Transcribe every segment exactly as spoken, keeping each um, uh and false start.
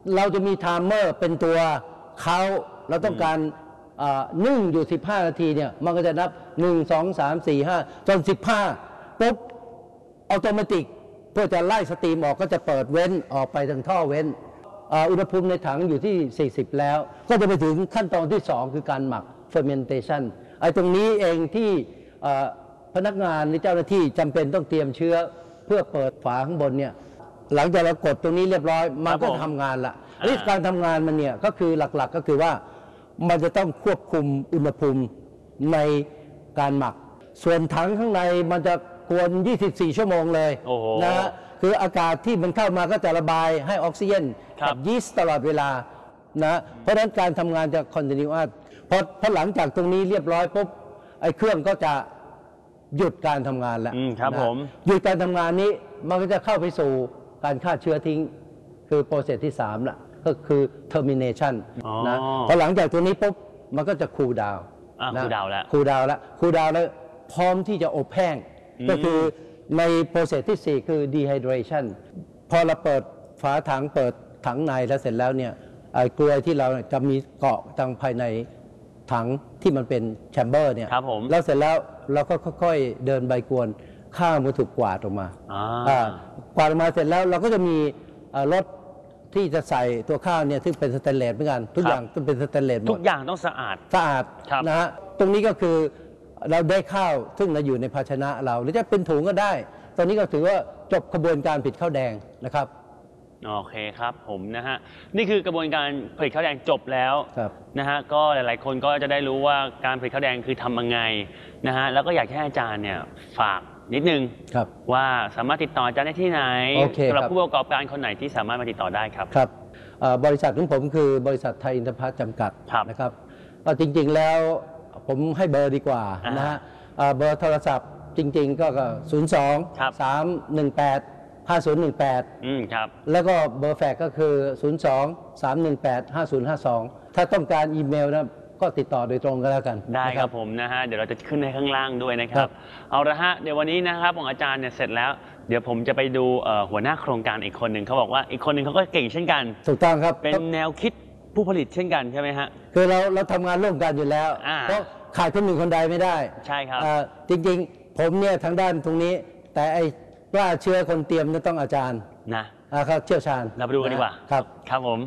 เราจะมีไทม์เมอร์เป็นตัวเขาเราต้องการนึ่งอยู่สิบห้านาทีเนี่ยมันก็จะนับหนึ่ง สอง สาม สี่ ห้าจนสิบห้าปุ๊บอัตโนมัติเพื่อจะไล่สตรีมออกก็จะเปิดเว้นออกไปทางท่อเว้นอุณหภูมิในถังอยู่ที่สี่สิบแล้วก็จะไปถึงขั้นตอนที่สองคือการหมัก fermentation ไอ้ตรงนี้เองที่พนักงานหรือเจ้าหน้าที่จำเป็นต้องเตรียมเชื้อเพื่อเปิดฝาข้างบนเนี่ยหลังจากเรากดตรงนี้เรียบร้อยมันก็ทำงานละนี่การทำงานมันเนี่ยก็คือหลักๆก็คือว่ามันจะต้องควบคุมอุณหภูมิในการหมักส่วนถังข้างในมันจะกวนยี่สิบสี่ชั่วโมงเลยนะฮะคืออากาศที่มันเข้ามาก็จะระบายให้ออกซิเจนกับยีสต์ตลอดเวลานะเพราะฉะนั้นการทำงานจะ continuous พอพอหลังจากตรงนี้เรียบร้อยปุ๊บไอ้เครื่องก็จะหยุดการทำงานแล้วครับผมหยุดการทำงานนี้มันก็จะเข้าไปสู่การฆ่าเชื้อทิ้งคือโปรเซสที่สามละก็คือ termination นะพอหลังจากตัวนี้ปุ๊บมันก็จะคูลดาวน์นะคูลดาวน์แล้วคูลดาวน์แล้วคูลดาวน์แล้วพร้อมที่จะอบแห้งก็คือในโปรเซสที่สี่คือ dehydration พอเราเปิดฝาถังเปิดถังในแล้วเสร็จแล้วเนี่ยไอ้กลวยที่เราจะมีเกาะทางภายในถังที่มันเป็นแชมเบอร์เนี่ยแล้วเสร็จแล้วเราก็ค่อยๆเดินใบกวนข้าวมันถูกกวาดออกมากวาดออกมาเสร็จแล้วเราก็จะมีรถที่จะใส่ตัวข้าวเนี่ยที่เป็นสแตนเลสเหมือนกันทุกอย่างต้องเป็นสแตนเลสหมดทุกอย่างต้องสะอาดสะอาดนะฮะตรงนี้ก็คือเราได้ข้าวซึ่งเราอยู่ในภาชนะเราหรือจะเป็นถุงก็ได้ตอนนี้ก็ถือว่าจบกระบวนการผลิตข้าวแดงนะครับโอเคครับผมนะฮะนี่คือกระบวนการผลิตข้าวแดงจบแล้วนะฮะก็หลายๆคนก็จะได้รู้ว่าการผลิตข้าวแดงคือทำยังไงนะฮะแล้วก็อยากให้อาจารย์เนี่ยฝากนิดนึงว่าสามารถติดต่ออาจารย์ได้ที่ไหนสำหรับผู้ประกอบการคนไหนที่สามารถมาติดต่อได้ครับครับบริษัทของผมคือบริษัทไทยอินทพัฒน์จำกัดนะครับก็จริงๆแล้วผมให้เบอร์ดีกว่านะฮะเบอร์โทรศัพท์จริงๆก็ศูนย์ สอง สาม หนึ่ง แปด ห้า ศูนย์ หนึ่ง แปดแล้วก็เบอร์แฟกก็คือศูนย์ สอง สาม หนึ่ง แปด ห้า ศูนย์ ห้า สองถ้าต้องการอีเมลนะก็ติดต่อโดยตรงก็แล้วกันได้ครับผมนะฮะเดี๋ยวเราจะขึ้นในข้างล่างด้วยนะครับเอาละฮะเดี๋ยววันนี้นะครับของอาจารย์เนี่ยเสร็จแล้วเดี๋ยวผมจะไปดูหัวหน้าโครงการอีกคนหนึ่งเขาบอกว่าอีกคนหนึ่งเขาก็เก่งเช่นกันถูกต้องครับเป็นแนวคิดผู้ผลิตเช่นกันใช่ไหมฮะคือเราเราทำงานร่วมกันอยู่แล้วเพราะขาดคนหนึ่งคนใดไม่ได้ใช่ครับจริงๆผมเนี่ยทางด้านตรงนี้แต่ไอ้ว่าเชื้อคนเตรียมนี่ต้องอาจารย์นะเขาเชี่ยวชาญเราไปดูกันดีกว่าครับครับผม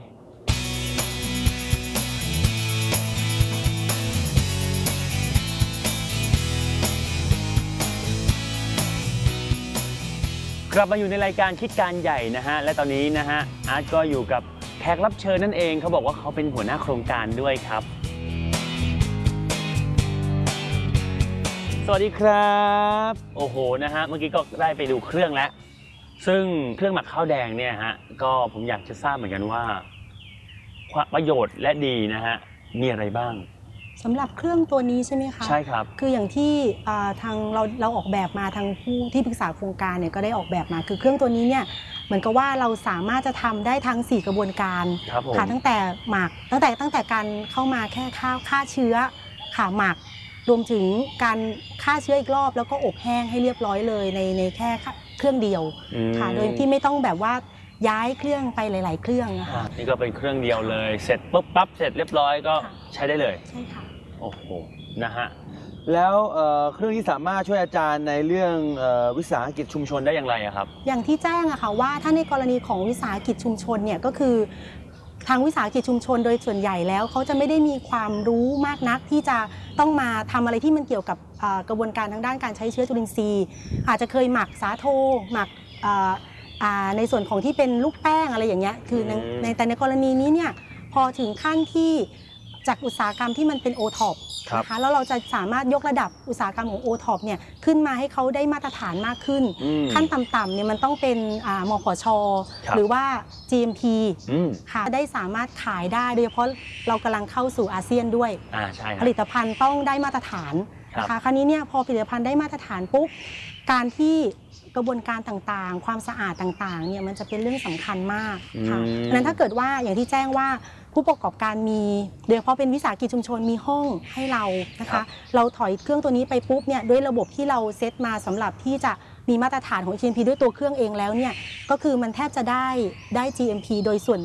กลับมาอยู่ในรายการคิดการใหญ่นะฮะและตอนนี้นะฮะอาร์ตก็อยู่กับแขกรับเชิญนั่นเองเขาบอกว่าเขาเป็นหัวหน้าโครงการด้วยครับสวัสดีครับโอ้โหนะฮะเมื่อกี้ก็ได้ไปดูเครื่องแล้วซึ่งเครื่องหมักข้าวแดงเนี่ยฮะก็ผมอยากจะทราบเหมือนกันว่าประโยชน์และดีนะฮะมีอะไรบ้างสำหรับเครื่องตัวนี้ใช่ไหมคะใช่ครับคืออย่างที่ทางเราเราออกแบบมาทางผู้ที่ปรึกษาโครงการเนี่ยก็ได้ออกแบบมาคือเครื่องตัวนี้เนี่ยเหมือนกับว่าเราสามารถจะทำได้ทั้งสี่กระบวนการค่ะตั้งแต่หมักตั้งแต่ตั้งแต่การเข้ามาแค่ฆ่าฆ่าเชื้อค่ะหมักรวมถึงการฆ่าเชื้ออีกรอบแล้วก็อบแห้งให้เรียบร้อยเลยในในแค่เครื่องเดียวค่ะโดยที่ไม่ต้องแบบว่าย้ายเครื่องไปหลายๆเครื่องนะคะนี่ก็เป็นเครื่องเดียวเลยเสร็จปุ๊บปั๊บเสร็จเรียบร้อยก็ใช้ได้เลยใช่ค่ะโอ้โหนะฮะแล้วเครื่องที่สามารถช่วยอาจารย์ในเรื่องวิสาหกิจชุมชนได้อย่างไรครับอย่างที่แจ้งอะค่ะว่าถ้าในกรณีของวิสาหกิจชุมชนเนี่ยก็คือทางวิสาหกิจชุมชนโดยส่วนใหญ่แล้วเขาจะไม่ได้มีความรู้มากนักที่จะต้องมาทำอะไรที่มันเกี่ยวกับกระบวนการทางด้านการใช้เชื้อจุลินทรีย์อาจจะเคยหมักสาโทหมักในส่วนของที่เป็นลูกแป้งอะไรอย่างเงี้ยคือในแต่ในกรณีนี้เนี่ยพอถึงขั้นที่จากอุตสาหกรรมที่มันเป็น โอ ท็อป นะคะแล้วเราจะสามารถยกระดับอุตสาหกรรมของ โอ ท็อป เนี่ยขึ้นมาให้เขาได้มาตรฐานมากขึ้นขั้นต่ำๆเนี่ยมันต้องเป็นมผช.หรือว่า จี เอ็ม พี ค่ะได้สามารถขายได้โดยเฉพาะเรากำลังเข้าสู่อาเซียนด้วยผลิตภัณฑ์ต้องได้มาตรฐานนะคะคราวนี้เนี่ยพอผลิตภัณฑ์ได้มาตรฐานปุ๊บการที่กระบวนการต่างๆความสะอาดต่างๆเนี่ยมันจะเป็นเรื่องสำคัญมากค่ะดังนั้นถ้าเกิดว่าอย่างที่แจ้งว่าผู้ประกอบการมีโดยเฉพาะเป็นวิสาหกิจชุมชนมีห้องให้เรานะคะเราถอยเครื่องตัวนี้ไปปุ๊บเนี่ยด้วยระบบที่เราเซตมาสำหรับที่จะมีมาตรฐานของ จี เอ็ม พี ด้วยตัวเครื่องเองแล้วเนี่ยก็คือมันแทบจะได้ได้ จี เอ็ม พี โดยส่วน